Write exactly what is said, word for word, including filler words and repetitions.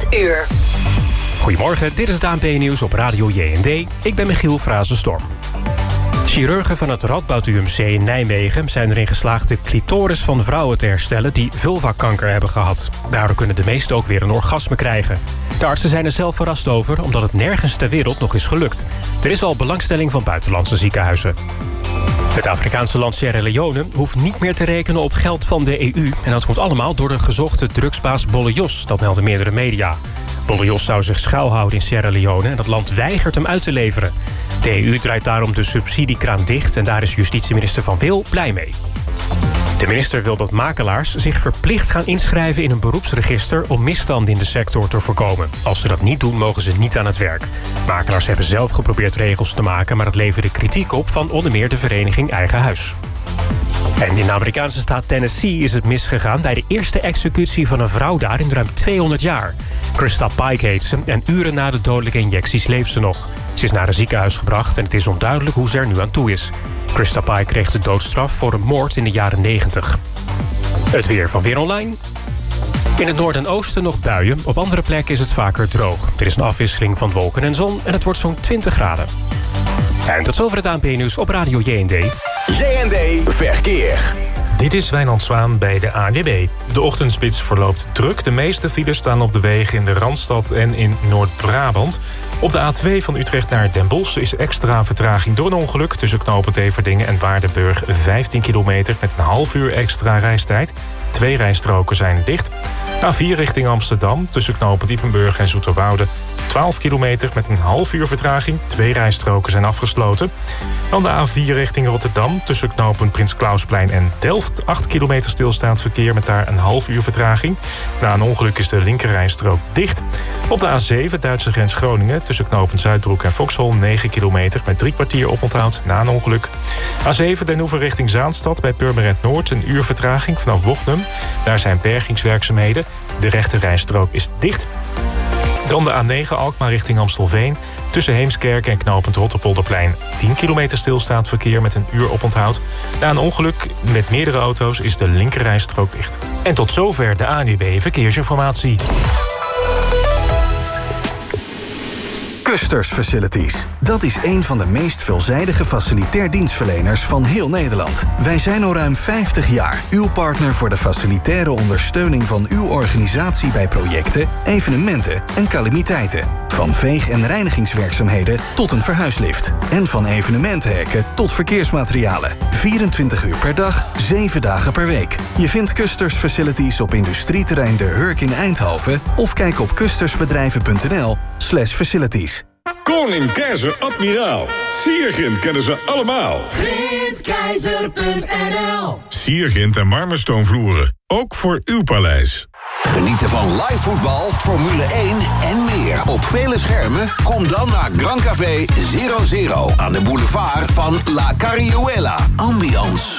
Het uur. Goedemorgen, dit is het A N P-nieuws op Radio J N D. Ik ben Michiel Frazenstorm. Chirurgen van het Radboud U M C in Nijmegen zijn erin geslaagd de clitoris van vrouwen te herstellen die vulvakanker hebben gehad. Daardoor kunnen de meesten ook weer een orgasme krijgen. De artsen zijn er zelf verrast over, omdat het nergens ter wereld nog is gelukt. Er is al belangstelling van buitenlandse ziekenhuizen. Het Afrikaanse land Sierra Leone hoeft niet meer te rekenen op geld van de E U. En dat komt allemaal door de gezochte drugsbaas Bolejos, dat melden meerdere media. Bolejos zou zich schuilhouden in Sierra Leone en dat land weigert hem uit te leveren. De E U draait daarom de subsidiekraan dicht en daar is justitieminister Van Wil blij mee. De minister wil dat makelaars zich verplicht gaan inschrijven in een beroepsregister om misstanden in de sector te voorkomen. Als ze dat niet doen, mogen ze niet aan het werk. Makelaars hebben zelf geprobeerd regels te maken, maar dat leverde kritiek op van onder meer de vereniging Eigen Huis. En in de Amerikaanse staat Tennessee is het misgegaan bij de eerste executie van een vrouw daar in ruim tweehonderd jaar. Christa Pike heet ze en uren na de dodelijke injecties leeft ze nog. Ze is naar een ziekenhuis gebracht en het is onduidelijk hoe ze er nu aan toe is. Christa Pike kreeg de doodstraf voor een moord in de jaren negentig. Het weer van Weer Online. In het noorden en oosten nog buien. Op andere plekken is het vaker droog. Er is een afwisseling van wolken en zon en het wordt zo'n twintig graden. En tot zover het A N P-nieuws op Radio J N D. J N D Verkeer. Dit is Wijnand Zwaan bij de A N W B. De ochtendspits verloopt druk. De meeste files staan op de wegen in de Randstad en in Noord-Brabant. Op de A twee van Utrecht naar Den Bosch is extra vertraging door een ongeluk tussen knooppunt Everdingen en Waardenburg. vijftien kilometer met een half uur extra reistijd. Twee rijstroken zijn dicht. A vier richting Amsterdam tussen knooppunt Diepenburg en Zoeterwoude. twaalf kilometer met een half uur vertraging. Twee rijstroken zijn afgesloten. Dan de A vier richting Rotterdam tussen knooppunt Prins Klausplein en Delft. acht kilometer stilstaand verkeer met daar een half uur vertraging. Na een ongeluk is de linkerrijstrook dicht. Op de A zeven Duitse grens Groningen tussen knooppunt Zuidbroek en Foxhol. negen kilometer met drie kwartier oponthoud na een ongeluk. A zeven Den Hoever richting Zaanstad bij Purmerend Noord. Een uur vertraging vanaf Wognum. Daar zijn bergingswerkzaamheden. De rechterrijstrook is dicht. Dan de A negen Alkmaar richting Amstelveen. Tussen Heemskerk en knooppunt Rotterpolderplein. tien kilometer stilstaand verkeer met een uur oponthoud. Na een ongeluk met meerdere auto's is de linkerrijstrook dicht. En tot zover de A N W B Verkeersinformatie. Custers Facilities. Dat is een van de meest veelzijdige facilitair dienstverleners van heel Nederland. Wij zijn al ruim vijftig jaar uw partner voor de facilitaire ondersteuning van uw organisatie bij projecten, evenementen en calamiteiten. Van veeg- en reinigingswerkzaamheden tot een verhuislift. En van evenementenhekken tot verkeersmaterialen. vierentwintig uur per dag, zeven dagen per week. Je vindt Custers Facilities op industrieterrein De Hurk in Eindhoven of kijk op kustersbedrijven.nl slash facilities. Koning, keizer, admiraal. Siergrind kennen ze allemaal. grindkeizer punt n l Siergrind en marmerstoomvloeren. Ook voor uw paleis. Genieten van live voetbal, Formule één en meer op vele schermen? Kom dan naar Gran Café zero zero aan de boulevard van La Carriuela. Ambiance,